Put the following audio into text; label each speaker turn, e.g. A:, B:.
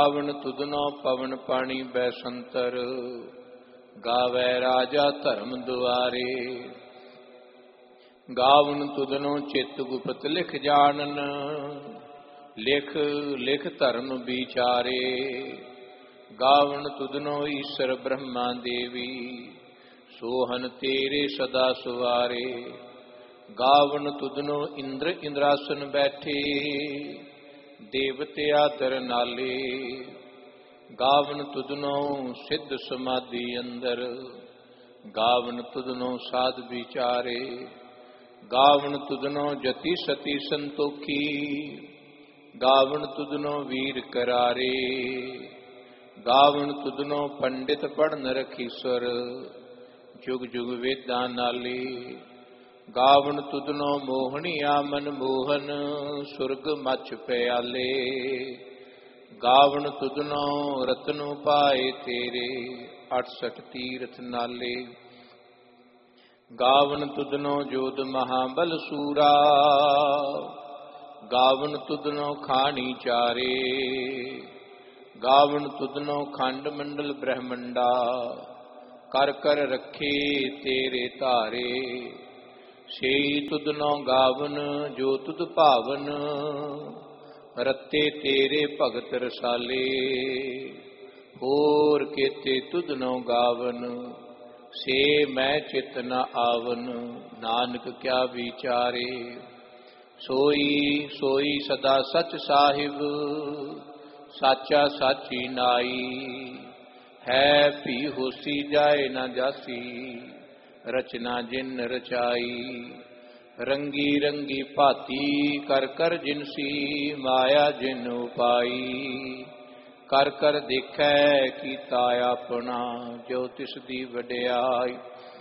A: ਗਾਵਣ ਤੁਧਨੋ ਪਵਨ ਪਾਣੀ ਬੈਸੰਤਰ, ਗਾਵੈ ਰਾਜਾ ਧਰਮ ਦੁਆਰੇ। ਗਾਵਣ ਤੁਧਨੋ ਚਿੱਤ ਗੁਪਤ ਲਿਖ ਜਾਣਨ, ਲਿਖ ਲਿਖ ਧਰਮ ਵਿਚਾਰੇ। ਗਾਵਣ ਤੁਧਨੋ ਈਸ਼ਰ ਬ੍ਰਹਮਾ ਦੇਵੀ, ਸੋਹਨ ਤੇਰੇ ਸਦਾ ਸੁਵਾਰੇ। ਗਾਵਣ ਤੁਧਨੋ ਇੰਦਰ ਇੰਦਰਾਸਨ ਬੈਠੇ, ਦੇਵਤੇ ਆਦਰ ਨਾਲੇ। ਗਾਵਣ ਤੁਧਨੋ ਸਿੱਧ ਸਮਾਧੀ ਅੰਦਰ, ਗਾਵਣ ਤੁਧਨੋ ਸਾਧ ਵਿਚਾਰੇ। ਗਾਵਣ ਤੁਧਨੋ ਜਤੀ ਸਤੀ ਸੰਤੋਖੀ, ਗਾਵਣ ਤੁਧਨੋ ਵੀਰ ਕਰਾਰੇ। ਗਾਵਣ ਤੁਧਨੋ ਪੰਡਿਤ ਪੜਨ ਰਖੀਸਰ, ਜੁਗ ਜੁਗ ਵੇਦਾਂ ਨਾਲੇ। ਗਾਵਣ ਤੁਧਨੋ ਮੋਹਣੀਆ ਮਨ ਮੋਹਨ, ਸੁਰਗ ਮਛ ਪਿਆਲੇ। ਗਾਵਣ ਤੁਧਨੋ ਰਤਨੁ ਪਾਏ ਤੇਰੇ, 68 ਤੀਰਥ ਨਾਲੇ। ਗਾਵਣ ਤੁਧਨੋ ਜੋਧ ਮਹਾਬਲ ਸੂਰਾ, ਗਾਵਣ ਤੁਧਨੋ ਖਾਣੀ ਚਾਰੇ। ਗਾਵਣ ਤੁਧਨੋ ਖੰਡ ਮੰਡਲ ਬ੍ਰਹਮੰਡਾ, ਕਰ ਕਰ ਰੱਖੇ ਤੇਰੇ ਧਾਰੇ। ਸੇਈ ਤੁਧਨੋ ਗਾਵਨ ਜੋ ਤੁਧ ਭਾਵਨ, ਰਤੇ ਤੇਰੇ ਭਗਤ ਰਸਾਲੇ। ਹੋਰ ਕੇਤੇ ਤੁਧਨੋ ਗਾਵਨ, ਸੇ ਮੈਂ ਚਿਤ ਨ ਆਵਨ, ਨਾਨਕ ਕਿਆ ਵਿਚਾਰੇ। ਸੋਈ ਸੋਈ ਸਦਾ ਸਚ ਸਾਹਿਬ, ਸਾਚਾ ਸਾਚੀ ਨਾਈ। ਹੈ ਭੀ ਹੋਸੀ ਜਾਏ ਨਾ ਜਾਸੀ, ਰਚਨਾ ਜਿਨ ਰਚਾਈ। ਰੰਗੀ ਰੰਗੀ ਭਾਤੀ ਕਰ ਕਰ ਜਿਨਸੀ, ਮਾਇਆ ਜਿਨ ਉਪਾਈ। ਕਰ ਕਰ ਦੇਖੈ ਕੀਤਾ ਆਪਣਾ, ਜੋ ਤਿਸ ਦੀ ਵਡਿਆਈ।